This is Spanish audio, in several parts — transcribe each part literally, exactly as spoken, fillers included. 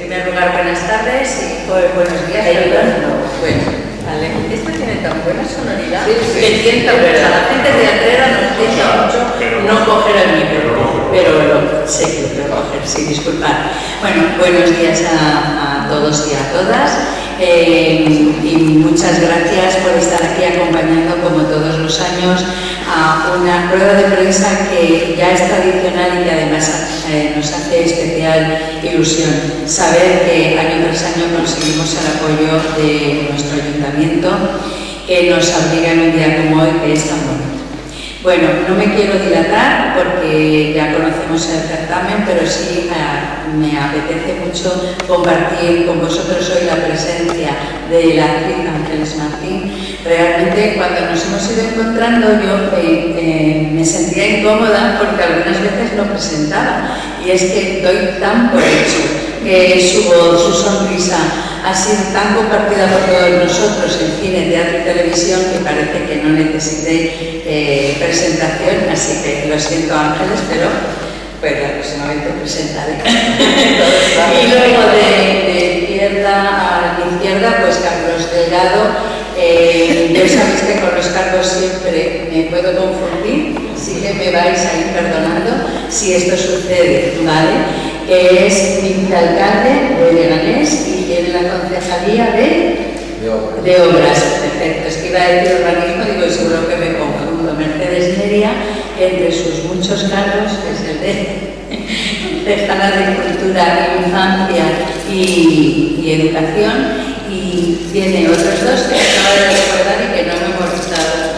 primer lugar, buenas tardes y pues, buenos días. No. Bueno, vale. Esto tiene tan buena sonoridad sí, sí, que tienta mucho. A la gente de Atrera nos tienta mucho no coger el micro, pero lo sé que lo coger, sí, disculpad. Bueno, buenos días a, a todos y a todas. Eh, y muchas gracias por estar aquí acompañando, como todos los años, a una rueda de prensa que ya es tradicional y que además eh, nos hace especial ilusión saber que año tras año conseguimos el apoyo de nuestro ayuntamiento, que nos obliga en un día como hoy, que es tan bonito. Bueno, no me quiero dilatar porque ya conocemos el certamen, pero sí uh, me apetece mucho compartir con vosotros hoy la presencia de la actriz Ángeles Martín. Realmente, cuando nos hemos ido encontrando, yo eh, eh, me sentía incómoda porque algunas veces no presentaba, y es que doy tan por hecho que su voz, su sonrisa ha sido tan compartida por todos nosotros en cine, teatro y televisión, que parece que no necesite eh, presentación, así que lo siento, Ángeles, pero pues próximamente presentaré. Y luego de, de izquierda a la izquierda, pues Carlos Delgado. Eh, ya sabéis que con los cargos siempre me puedo confundir, así que me vais a ir perdonando si esto sucede, ¿vale? Que es vicealcalde de Leganés y tiene la concejalía de, de, obras. de obras. Perfecto, es que iba a decir urbanismo, digo, y seguro que me confundo. Mercedes Neria, entre sus muchos cargos, que es el de concejala de Cultura, Infancia y, y Educación, y tiene otros dos que acabo de recordar y que no me hemos gustado.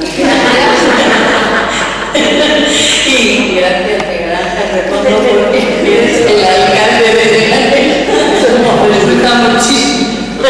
Y gracias, Miguel Ángel, repongo porque eres el alcalde de Leganés. Me gusta muchísimo.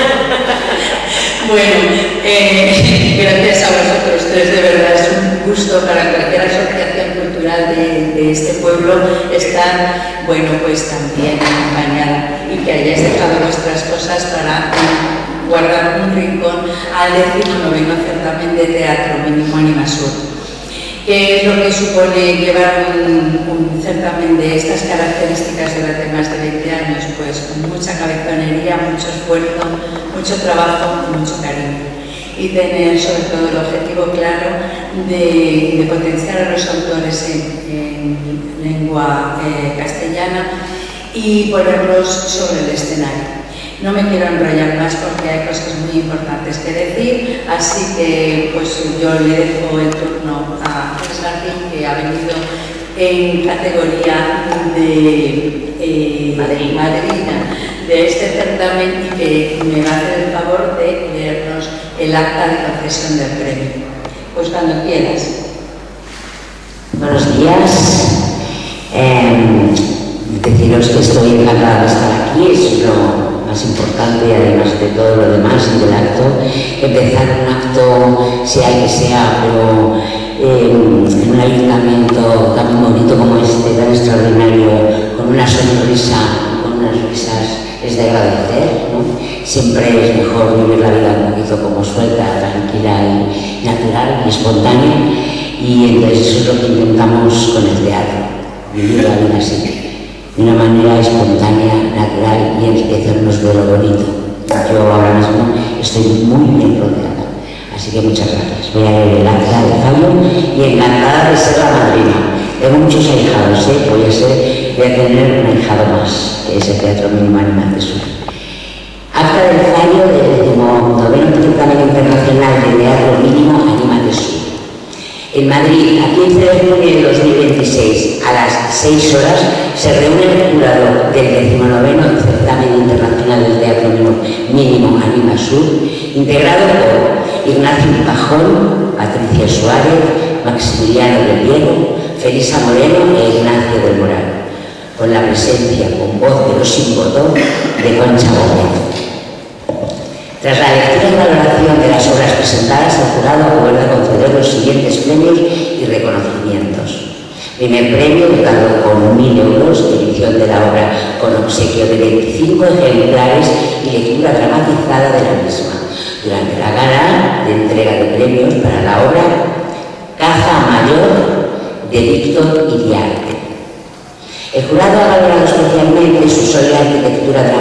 Bueno, eh, gracias a vosotros tres, de verdad es un gusto para cualquier asociación cultural de, de este pueblo estar, bueno, pues también acompañada, y que hayáis dejado vuestras cosas para guardar un rincón al decimonoveno certamen de teatro mínimo Animasur. ¿Qué es lo que supone llevar un, un certamen de estas características durante más de veinte años? Pues con mucha cabezonería, mucho esfuerzo, mucho trabajo y mucho cariño. Y tener sobre todo el objetivo claro de, de potenciar a los autores en, en lengua eh, castellana y ponerlos sobre el escenario. No me quiero enrollar más porque hay cosas muy importantes que decir, así que pues yo le dejo el turno a Ángeles Martín, que ha venido en categoría de eh, Madrid. madrina de este certamen y que me va a hacer el favor de leernos el acta de concesión del premio. Pues cuando quieras. Buenos días. Eh, deciros que estoy encantada de estar aquí, es lo más importante, y además de todo lo demás y del acto, empezar un acto, sea el que sea, pero eh, en un ayuntamiento tan bonito como este, tan extraordinario, con una sonrisa, con unas risas, es de agradecer, ¿no? Siempre es mejor vivir la vida un poquito como suelta, tranquila y natural y espontánea, y entonces eso es lo que intentamos con el teatro, vivir la vida así, de una manera espontánea, natural y enriquecernos de lo bonito. Yo ahora mismo estoy muy bien rodeada, así que muchas gracias. Voy a leer el acta de Fabio y encantada de ser la madrina. Tengo muchos ahijados, ¿eh? voy, a ser, voy a tener un ahijado más, que es el Teatro Mínimo Animatesur. Acta del fallo del decimonoveno Certamen Internacional de Teatro Mínimo Animatesur. En Madrid, a quince de junio de dos mil veintiséis, a las seis horas, se reúne el jurado del decimonoveno Certamen Internacional del Teatro Mínimo Animasur, integrado por Ignacio Pajón, Patricia Suárez, Maximiliano del Diego, Felisa Moreno e Ignacio del Moral, con la presencia con voz de los sin voto de Concha Gómez. Tras la lectura y valoración de las obras presentadas, el jurado acuerda conceder los siguientes premios y reconocimientos. Primer premio, dotado con mil euros de edición de la obra con obsequio de veinticinco ejemplares y lectura dramatizada de la misma. Durante la gala de entrega de premios para la obra Caja Mayor de Víctor Iriarte. El jurado ha valorado especialmente su sólida arquitectura dramática